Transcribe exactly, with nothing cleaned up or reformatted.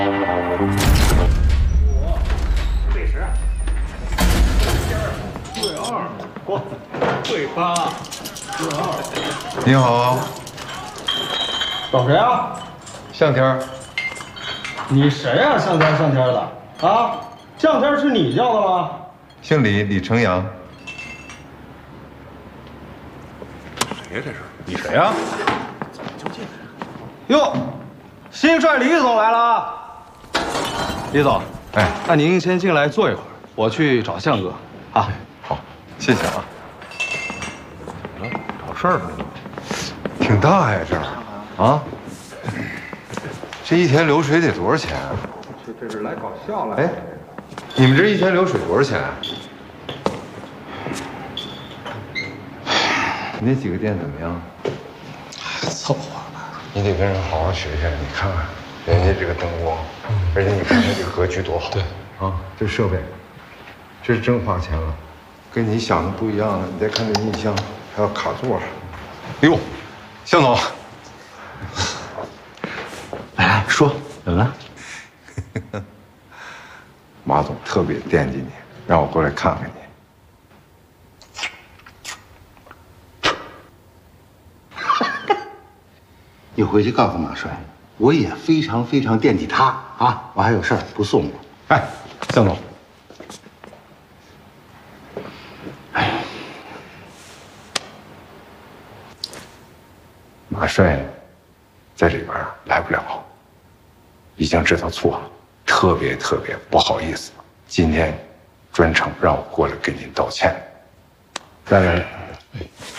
我对十，对二，我对八，对二。 你好， 找谁啊？ 向天。 你谁呀、啊？向天向天的啊？向天是你叫的吗？ 姓李，李成阳。 谁呀？这是你谁呀？怎么就进来了？ 哟，新帅李总来了啊！李总， 哎， 那您先进来坐一会儿，我去找向哥啊。 好，谢谢啊。 怎么了？找事儿呢？ 挺大呀，这儿啊。这一天流水得多少钱啊？ 这这是来搞笑来。 哎，你们这一天流水多少钱啊？你那几个店怎么样？ 凑合吧。 你得跟人好好学学。你看看人家这个灯光，而且你看看这个格局多好。对啊，这设备，这是真花钱了，跟你想的不一样了。你再看这音箱，还有卡座。哎呦，向总， 来来说，怎么了？ 马总特别惦记你，让我过来看看你。 你回去告诉马帅，我也非常非常惦记他啊！我还有事儿不送我。 哎，向总， 哎， 马帅在里边来不了，已经知道错了，特别特别不好意思。今天专程让我过来跟您道歉。再来。